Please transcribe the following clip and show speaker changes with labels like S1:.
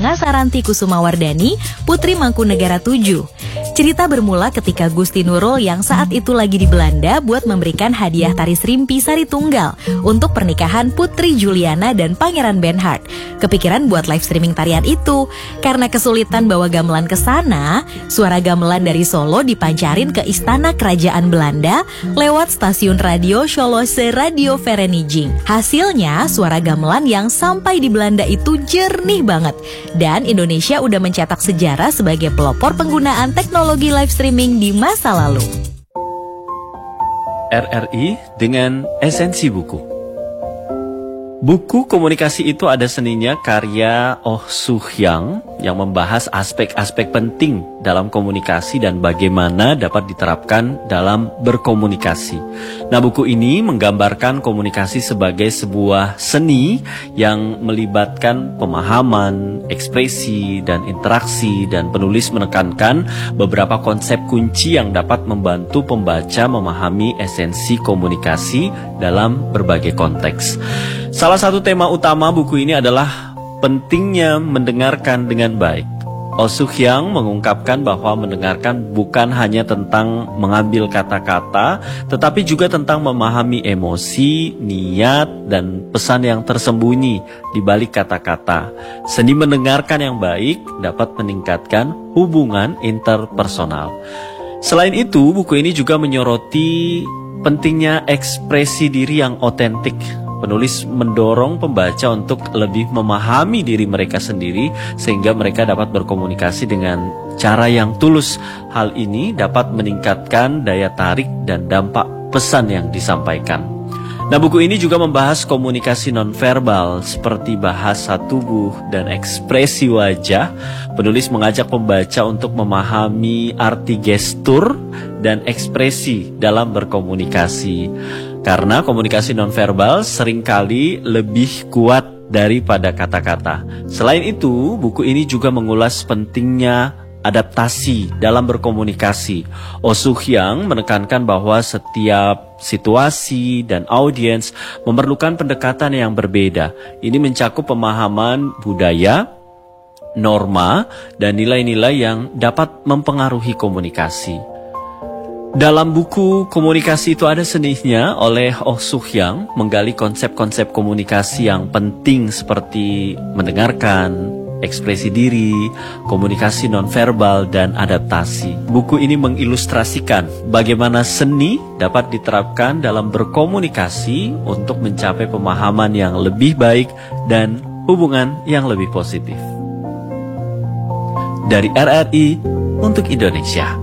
S1: Pengasaranti Kusumawardani, Putri Mangkunegara 7. Cerita bermula ketika Gusti Nurul yang saat itu lagi di Belanda buat memberikan hadiah tari serimpi sari tunggal untuk pernikahan Putri Juliana dan Pangeran Bernhard. Kepikiran buat live streaming tarian itu. Karena kesulitan bawa gamelan ke sana, suara gamelan dari Solo dipancarin ke istana kerajaan Belanda lewat stasiun radio Scholose Radio Vereniging. Hasilnya, suara gamelan yang sampai di Belanda itu jernih banget. Dan Indonesia udah mencetak sejarah sebagai pelopor penggunaan teknologi live streaming di masa lalu.
S2: RRI dengan esensi buku. Buku komunikasi itu ada seninya karya Oh Soo Hyang yang membahas aspek-aspek penting dalam komunikasi dan bagaimana dapat diterapkan dalam berkomunikasi. Nah, buku ini menggambarkan komunikasi sebagai sebuah seni yang melibatkan pemahaman, ekspresi, dan interaksi, dan penulis menekankan beberapa konsep kunci yang dapat membantu pembaca memahami esensi komunikasi dalam berbagai konteks. Salah satu tema utama buku ini adalah pentingnya mendengarkan dengan baik. Oh Soo Hyang mengungkapkan bahwa mendengarkan bukan hanya tentang mengambil kata-kata, tetapi juga tentang memahami emosi, niat, dan pesan yang tersembunyi di balik kata-kata. Seni mendengarkan yang baik dapat meningkatkan hubungan interpersonal. Selain itu, buku ini juga menyoroti pentingnya ekspresi diri yang otentik. Penulis mendorong pembaca untuk lebih memahami diri mereka sendiri sehingga mereka dapat berkomunikasi dengan cara yang tulus. Hal ini dapat meningkatkan daya tarik dan dampak pesan yang disampaikan. Nah, buku ini juga membahas komunikasi nonverbal seperti bahasa tubuh dan ekspresi wajah. Penulis mengajak pembaca untuk memahami arti gestur dan ekspresi dalam berkomunikasi. Karena komunikasi nonverbal seringkali lebih kuat daripada kata-kata. Selain itu, buku ini juga mengulas pentingnya adaptasi dalam berkomunikasi. Oh Soo Hyang menekankan bahwa setiap situasi dan audiens memerlukan pendekatan yang berbeda. Ini mencakup pemahaman budaya, norma, dan nilai-nilai yang dapat mempengaruhi komunikasi. Dalam buku Komunikasi Itu Ada Seninya oleh Oh Soo Hyang menggali konsep-konsep komunikasi yang penting seperti mendengarkan, ekspresi diri, komunikasi nonverbal, dan adaptasi. Buku ini mengilustrasikan bagaimana seni dapat diterapkan dalam berkomunikasi untuk mencapai pemahaman yang lebih baik dan hubungan yang lebih positif. Dari RRI untuk Indonesia.